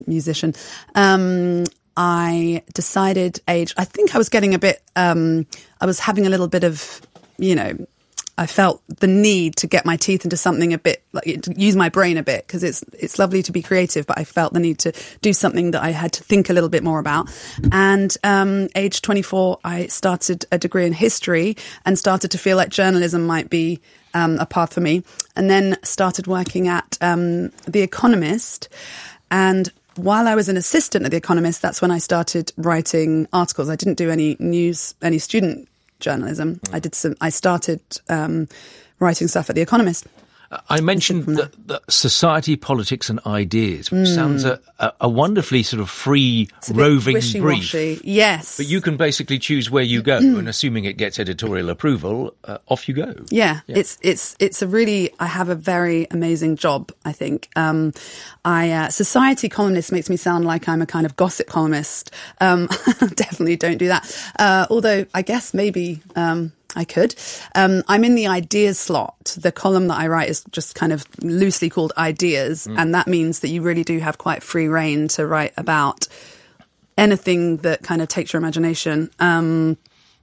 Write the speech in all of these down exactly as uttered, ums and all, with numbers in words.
musician. Um, I decided age, I think I was getting a bit, um, I was having a little bit of, you know, I felt the need to get my teeth into something a bit, like use my brain a bit, because it's it's lovely to be creative, but I felt the need to do something that I had to think a little bit more about. And um, age twenty-four, I started a degree in history and started to feel like journalism might be um, a path for me. And then started working at um, The Economist. And while I was an assistant at The Economist, that's when I started writing articles. I didn't do any news, any student journalism. I did some. I started um, writing stuff at The Economist. I mentioned that, that society, politics and ideas, which mm. sounds a, a, a wonderfully sort of free, roving brief. Yes. But you can basically choose where you go, and assuming it gets editorial approval, uh, off you go. Yeah, yeah, it's it's it's a really, I have a very amazing job, I think. Um, I uh, society columnist makes me sound like I'm a kind of gossip columnist. Um, definitely don't do that. Uh, although I guess maybe... Um, I could. Um, I'm in the ideas slot. The column that I write is just kind of loosely called Ideas, mm. and that means that you really do have quite free rein to write about anything that kind of takes your imagination. Um,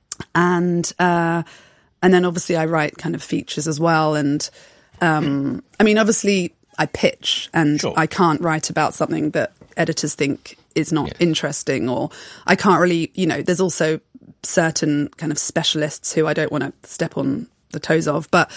and uh, and then obviously I write kind of features as well. And um, I mean, obviously I pitch, and sure. I can't write about something that editors think is not yes. interesting, or I can't really, you know, there's also certain kind of specialists who I don't want to step on the toes of. But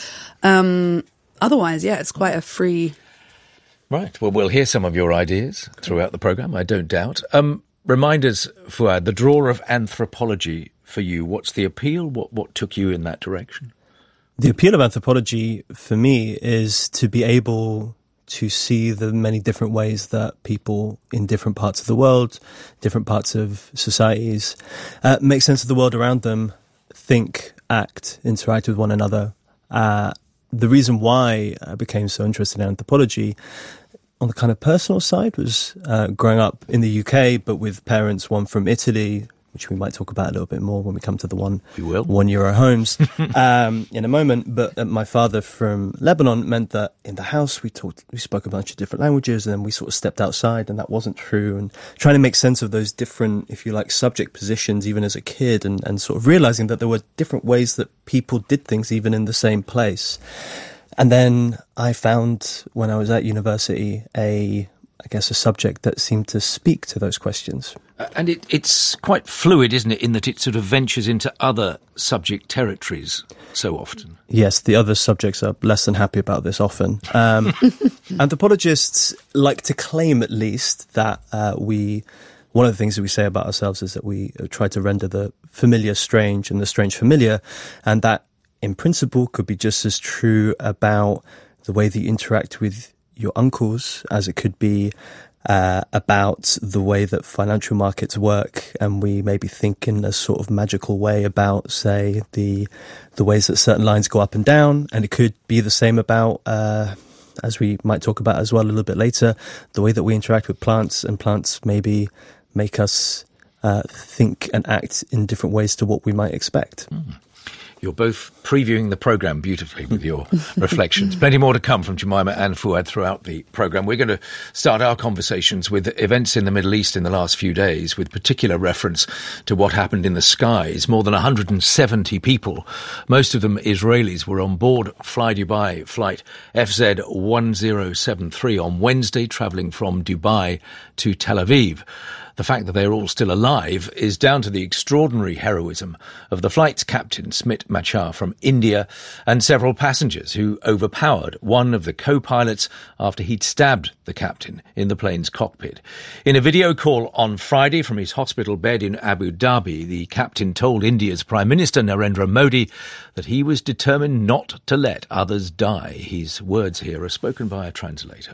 um, otherwise, yeah, it's quite a free... Right. Well, we'll hear some of your ideas throughout the programme, I don't doubt. Um, remind us, Fouad, the draw of anthropology for you. What's the appeal? What, what took you in that direction? The appeal of anthropology for me is to be able to see the many different ways that people in different parts of the world, different parts of societies, uh, make sense of the world around them, think, act, interact with one another. Uh, the reason why I became so interested in anthropology on the kind of personal side was uh, growing up in the U K, but with parents, one from Italy, which we might talk about a little bit more when we come to the one, we will. one euro homes um, in a moment. But uh, my father from Lebanon meant that in the house we talked, we spoke a bunch of different languages, and then we sort of stepped outside, and that wasn't true. And trying to make sense of those different, if you like, subject positions, even as a kid, and, and sort of realizing that there were different ways that people did things, even in the same place. And then I found when I was at university a, I guess, a subject that seemed to speak to those questions. And it, it's quite fluid, isn't it, in that it sort of ventures into other subject territories so often? Yes, the other subjects are less than happy about this often. Um, anthropologists like to claim, at least, that uh, we... One of the things that we say about ourselves is that we try to render the familiar strange and the strange familiar, and that, in principle, could be just as true about the way that you interact with your uncles as it could be Uh, about the way that financial markets work, and we maybe think in a sort of magical way about, say, the the ways that certain lines go up and down, and it could be the same about, uh, as we might talk about as well a little bit later, the way that we interact with plants, and plants maybe make us uh, think and act in different ways to what we might expect. Mm. You're both previewing the programme beautifully with your reflections. Plenty more to come from Jemima and Fouad throughout the programme. We're going to start our conversations with events in the Middle East in the last few days, with particular reference to what happened in the skies. More than one hundred seventy people, most of them Israelis, were on board Fly Dubai flight F Z one zero seven three on Wednesday, travelling from Dubai to Tel Aviv. The fact that they're all still alive is down to the extraordinary heroism of the flight's captain, Smit Machar, from India, and several passengers who overpowered one of the co-pilots after he'd stabbed the captain in the plane's cockpit. In a video call on Friday from his hospital bed in Abu Dhabi, the captain told India's Prime Minister Narendra Modi that he was determined not to let others die. His words here are spoken by a translator.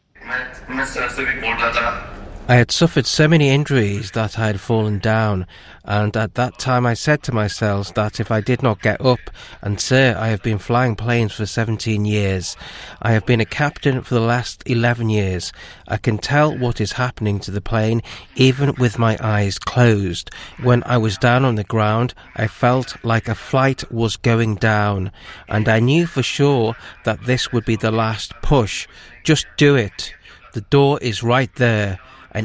I had suffered so many injuries that I had fallen down, and at that time I said to myself that if I did not get up, and sir, I have been flying planes for seventeen years. I have been a captain for the last eleven years. I can tell what is happening to the plane even with my eyes closed. When I was down on the ground, I felt like a flight was going down, and I knew for sure that this would be the last push. Just do it. The door is right there.